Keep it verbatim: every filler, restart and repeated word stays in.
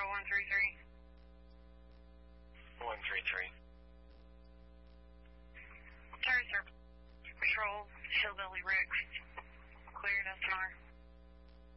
zero one three three. one three three. Sorry, sir. Patrol, Hillbilly Rick. Cleared S N R.